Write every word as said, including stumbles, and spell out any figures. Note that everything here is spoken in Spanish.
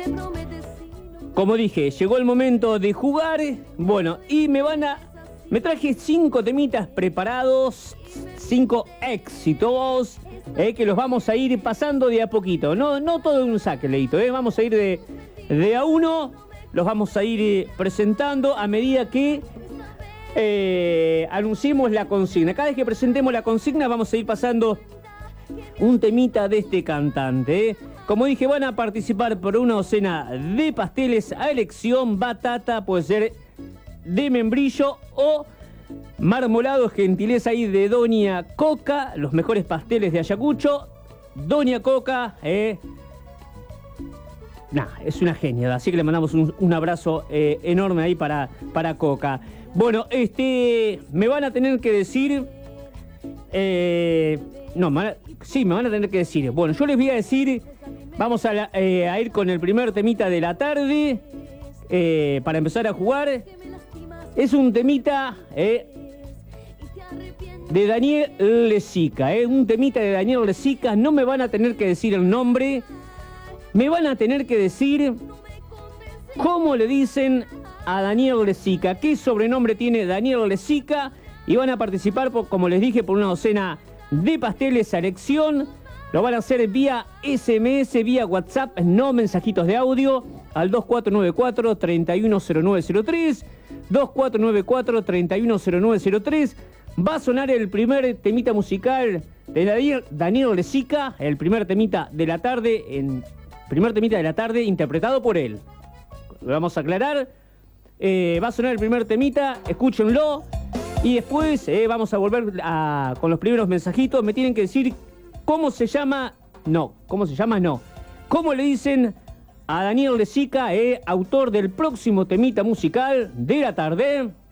Como dije, llegó el momento de jugar. Bueno, y me van a... Me traje cinco temitas preparados, cinco éxitos, eh, que los vamos a ir pasando de a poquito. No, no todo en un saque, Leito, eh. Vamos a ir de, de a uno, los vamos a ir eh, presentando a medida que eh, anunciemos la consigna. Cada vez que presentemos la consigna vamos a ir pasando un temita de este cantante, eh. Como dije, van a participar por una docena de pasteles a elección, batata, puede ser de membrillo o marmolado, gentileza ahí de Doña Coca, los mejores pasteles de Ayacucho. Doña Coca, eh, nah, es una genia, así que le mandamos un, un abrazo eh, enorme ahí para, para Coca. Bueno, este, me van a tener que decir, eh, no, me van a, sí, me van a tener que decir, bueno, yo les voy a decir, vamos a, la, eh, a ir con el primer temita de la tarde, eh, para empezar a jugar. Es un temita eh, de Daniel Lezica, eh, un temita de Daniel Lezica. No me van a tener que decir el nombre, me van a tener que decir cómo le dicen a Daniel Lezica, qué sobrenombre tiene Daniel Lezica, y van a participar, por, como les dije, por una docena de pasteles a elección. Lo van a hacer vía ese eme ese, vía WhatsApp, no mensajitos de audio, al dos cuatro nueve cuatro, tres uno cero nueve cero tres, dos cuatro nueve cuatro, tres uno cero nueve cero tres. Va a sonar el primer temita musical de Daniel, Daniel Lezica, el primer temita de la tarde, en, primer temita de la tarde interpretado por él. Lo vamos a aclarar. Eh, va a sonar el primer temita, escúchenlo, y después eh, vamos a volver a, con los primeros mensajitos. Me tienen que decir cómo se llama, no, cómo se llama, no. ¿Cómo le dicen a Daniel Lezica, eh, autor del próximo temita musical de la tarde?